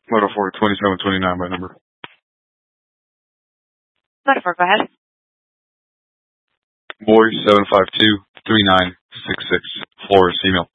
Letter 4, 2729 by number. Letter 4, go ahead. Boy 7523966. Floor is female.